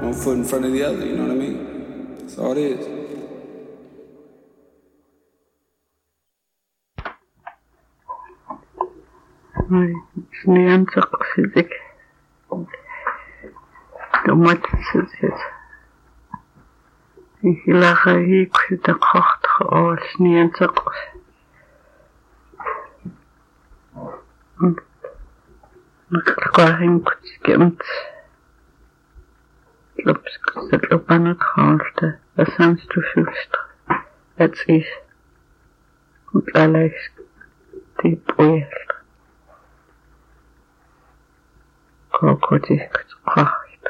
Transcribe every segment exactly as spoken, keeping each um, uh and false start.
one foot in front of the other, you know what I mean? That's all it is. Sniansak sizik. Tomat sizik. Ihilaga hik sita kocht o sniansak. Nakakahin ko skimt. Lops kusat lopanat halte. Asans tu schust. That's is. Und alles die Projekt. Kokotik gebracht.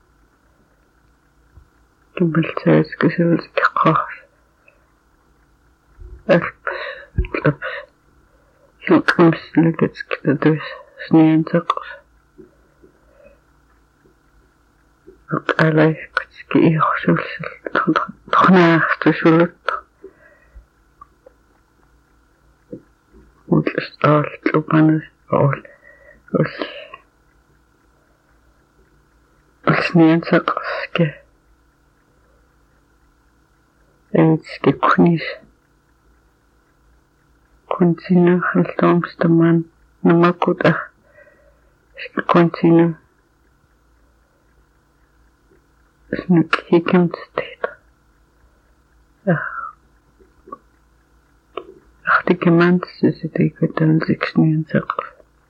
Du willst jetzt gesund gebracht. Elps, elps. Ich kann es nicht jetzt durch Schnee zakus. Und alle gehe ich so doch nach der Schule. Und es alt op aan het als als niet als ge eens ge kunis continu haltomste man nama kuda ge continu is nu gekend steht die gemeente zit ik met een zikstien cirkel.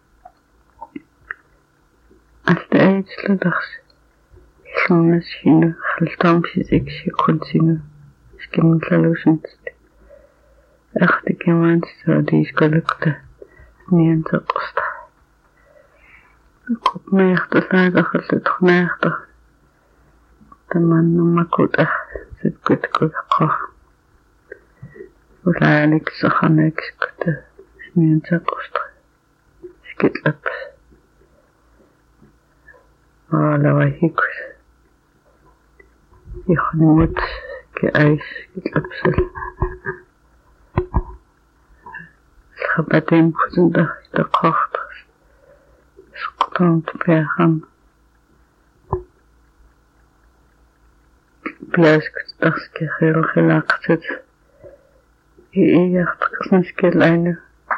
Als de eindsladags, ik zal misschien geltamsjes ik zie continu. Ik heb een geluid. Echt de gemeente zou die is gelukte. Niet zo kost. Ik hoop me echt te zijn dat het het geneigd. De man noem ik goed echt. Zit goed goed gekocht. ولا عليك سخانك سكت سنين تقصد سكت لبس ولا وهيك يخنوت كأيس سكت لبس الخباتين كزنده تقاخت سقطان تبيخان بلاسك تخسكي خير الخلاقة Ik dacht, ik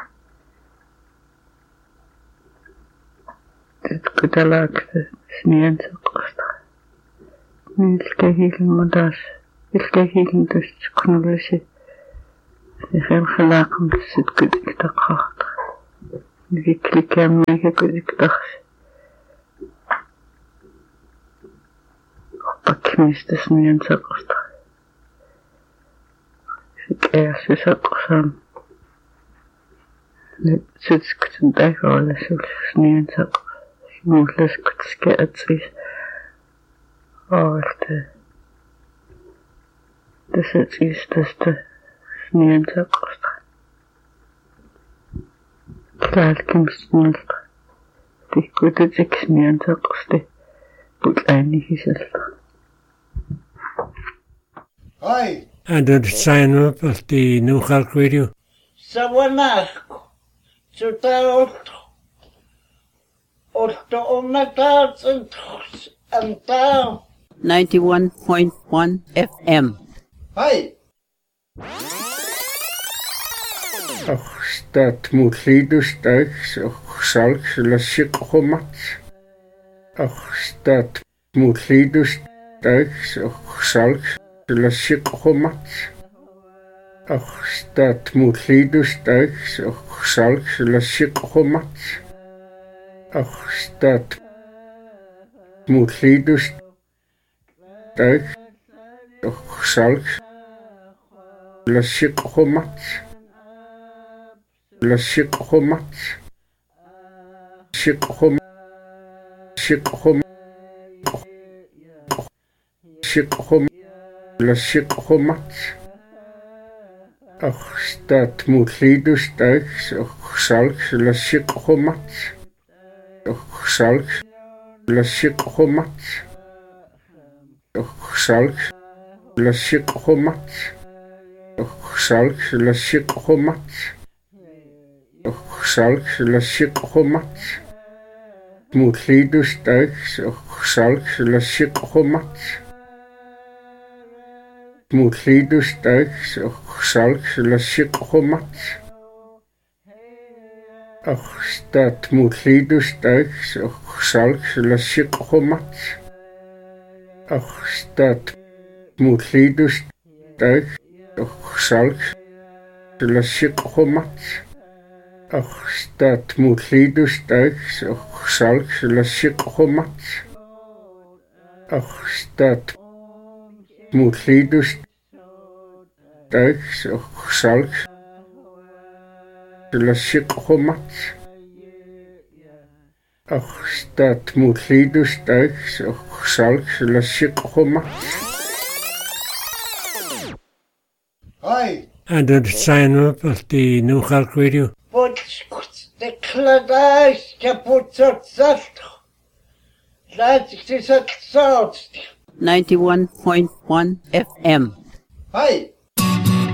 dit kutalak, sneeuw zo kost. Ik kijk hier maar dat, ik kijk hier dus knullen. Ik heb gelijk om te zitten, ik dacht achter. Ik klik aan mij, ik dacht. Pak mis de sneeuw zo kost. Ik ergens is ook zo. Zit ik te denken, alles zo sneeuw zo. Ik moet les kutske uitzien. Oh, de. Dus het is dus de sneeuw zo kost. Klaar, ik heb sneeuw. Die goed dat ik sneeuw zo kost. Moet eindig is het. Hoi. And to sign up at the New York Radio. Sawanako. Zodat Otto Omataals en taal. ninety-one point one F M. Hoi. Och, staat moet liedus thuis, och, zalks, lasik, gomat. Och, staat moet liedus thuis, och, zalks. Lasik gomat. Och, staat moet liedus thuis, och, zalks, lasik gomat. Och, staat moet liedus thuis, och, zalks, lasik gomat. Lasik gomat. Lasik gomat. Lasik gomat. Lasik gomat. Lasik gomat. Och, staat moet liedus thuis, och, zalks, lasik gomat. Och, zalks, lasik gomat. Och, zalks, lasik gomat. Och, zalks, lasik gomat. Och, zalks, lasik gomat. Mulidus teiks och salks la sikhomat. Mulidus teiks och salks la sikhomat. Och stat mulidus teiks och salks la sikhomat. Och stat mulidus teiks och salks la sikhomat. Och stat mulidus teiks och salks la sikhomat. Och stat mulidus teiks och salks la sikhomat. Och stat mulidus teiks och salks la sikhomat. Hoi, And the sign up of the New York Radio. potskut, de kladais, kaputzot zalt. Laat ik dit ook zout. ninety-one point one F M. Hoi.